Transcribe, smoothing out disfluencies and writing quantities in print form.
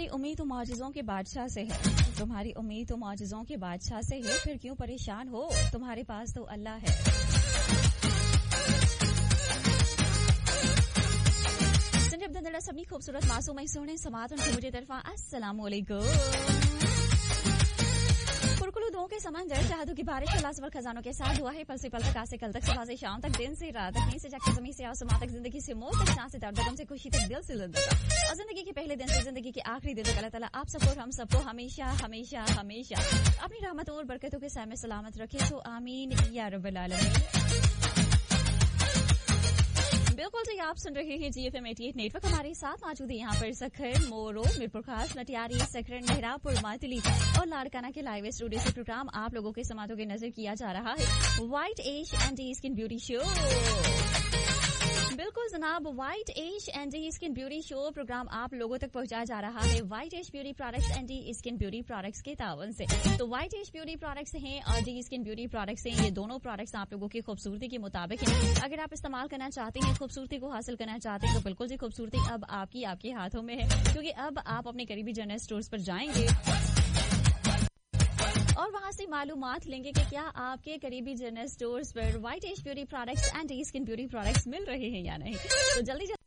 तुम्हारी उम्मीद तो मौजज़ों के बादशाह से है, तुम्हारी उम्मीद तो मौजज़ों के बादशाह से है, फिर क्यों परेशान हो, तुम्हारे पास तो अल्लाह है। संजब दंदड़ा सबनी खूबसूरत मासूम सोने समात उनकी मुझे तरफा अस्सलाम वालेकुम। पुरकुलू दो के समंदर चाहतों की बारिश लाजवाब खजानों के साथ हुआ है, पल से पल तक, आज से कल तक, सुबह से शाम तक, दिन से रात तक, नहीं से जाकर जमीन से आसमां तक, जिंदगी से मौत तक, सांस से दर्द, गम से खुशी तक, दिल से लुत्फ तक, और जिंदगी के पहले दिन से जिंदगी के आखिरी दिन तक अल्लाह ताला आप सबको और हम सबको हमेशा हमेशा हमेशा अपनी रहमत और बरकतों के साथ में सलामत रखे, तो आमीन या रब्बल आलमीन। बिल्कुल जी, आप सुन रहे हैं GFM 88 नेटवर्क। हमारे साथ मौजूद है यहाँ पर सखर, मोरो, मीरपुर खास, लटियारी, सकरन, मेहरापुर, मातली और लाड़काना के लाइव स्टूडियो से प्रोग्राम आप लोगों के समातों के नजर किया जा रहा है white as and skin beauty show. बिल्कुल जनाब, white as and skin beauty show programme आप लोगों तक पहुंचाया जा रहा है white as beauty products and skin beauty products के तावन से। तो व्हाइट एज ब्यूटी प्रोडक्ट्स हैं और डी स्किन ब्यूटी प्रोडक्ट्स हैं, ये दोनों प्रोडक्ट्स आप लोगों की खूबसूरती के मुताबिक हैं। अगर आप इस्तेमाल करना चाहते हैं, खूबसूरती को हासिल करना चाहते हैं, तो बिल्कुल जी खूबसूरती अब आपके हाथों में है, क्योंकि अब आप अपने करीबी जनरल स्टोर्स पर जाएंगे और वहां से मालूमात लेंगे कि क्या आपके करीबी जनरल स्टोर्स पर white as beauty products and skin beauty products मिल रहे हैं या नहीं। तो जल्दी